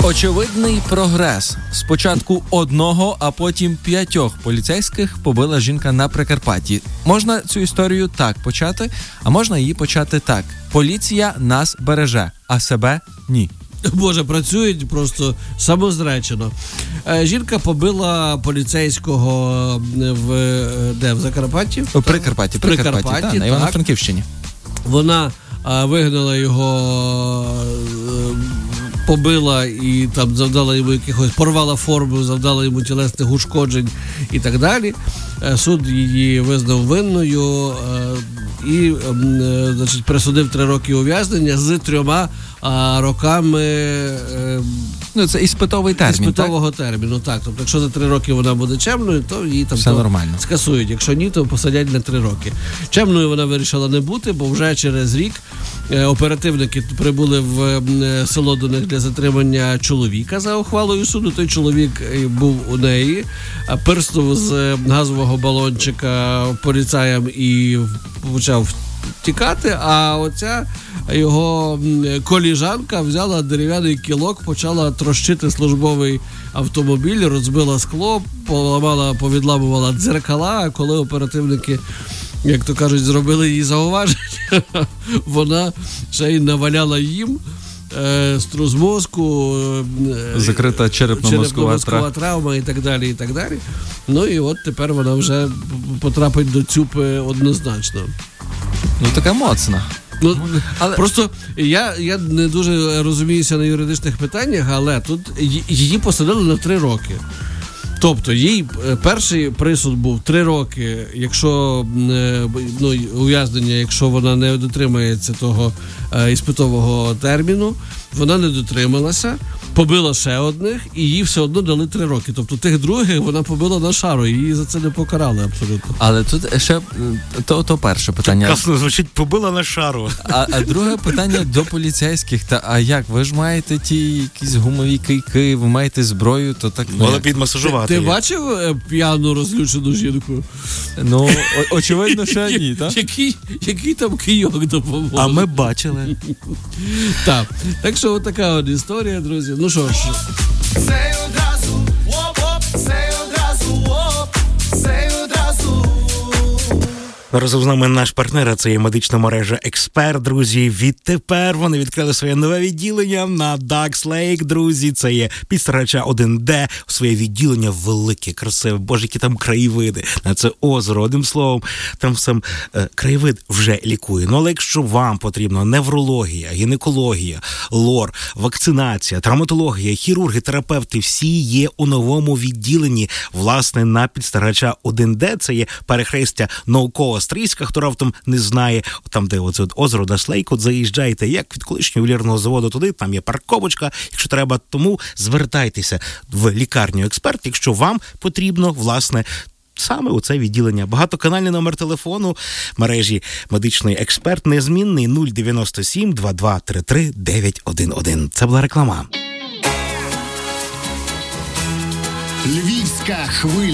Очевидний прогрес. Спочатку 1, а потім 5 поліцейських побила жінка на Прикарпатті. Можна цю історію так почати, а можна її почати так. Поліція нас береже, а себе ні. Боже, працюють просто самозречено. Жінка побила поліцейського в Закарпатті? У Прикарпатті, так, на Івано-Франківщині. Вона вигнала його, побила і там завдала йому якихось, порвала форму, завдала йому тілесних ушкоджень і так далі. Суд її визнав винною і, значить, присудив 3 роки ув'язнення з 3 роками. Це іспитовий термін, іспитового терміну, так. Тобто, якщо за 3 роки вона буде чемною, то її там скасують. Якщо ні, то посадять на 3 роки. Чемною вона вирішила не бути, бо вже через рік оперативники прибули в село до них для затримання чоловіка за ухвалою суду. Той чоловік був у неї, пирснув з газового балончика поліцаям і почав тікати, а оця його коліжанка взяла дерев'яний кілок, почала трощити службовий автомобіль, розбила скло, повідламувала дзеркала, а коли оперативники, як то кажуть, зробили їй зауваження, вона ще й наваляла струс мозку, закрита черепно-мозкова травма і так далі, і так далі. Ну і от тепер вона вже потрапить до ЦЮПи однозначно. Така моцна. Але... Просто я не дуже розуміюся на юридичних питаннях, але тут її посадили на 3 роки. Тобто їй перший присуд був 3 роки, якщо ув'язнення, якщо вона не дотримається того іспитового терміну, вона не дотрималася, побила ще одних, і їй все одно дали 3 роки. Тобто тих других вона побила на шару, її за це не покарали абсолютно. Але тут ще то перше питання. Класно звучить, побила на шару. А друге питання до поліцейських. А як? Ви ж маєте ті якісь гумові кийки, ви маєте зброю, то так... Вона підмасажувати. Ти бачив п'яну розлючену жінку? Очевидно, що ні, так? Який там кийок допомог? А ми бачили. Так що отака от історія, друзі. Ну що ж. Сей одразу, сей одразу. Разом з нами наш партнер, а це є медична мережа «Експерт», друзі. Відтепер вони відкрили своє нове відділення на Ducks Lake, друзі. Це є Підстерегача 1D. Своє відділення велике, красиве. Боже, які там краєвиди. На це озеро, одним словом, там сам краєвид вже лікує. Але якщо вам потрібна неврологія, гінекологія, лор, вакцинація, травматологія, хірурги, терапевти, всі є у новому відділенні. Власне, на Підстерегача 1D. Це є перехрестя Науково-Стрийська, хто раптом не знає, там, де оце озеро Дашлейк, от заїжджаєте, як від колишнього ювелірного заводу туди, там є парковочка, якщо треба, тому звертайтеся в лікарню «Експерт», якщо вам потрібно, власне, саме у це відділення. Багатоканальний номер телефону мережі медичної «Експерт» незмінний 097 2233 911. Це була реклама. Львівська хвиля.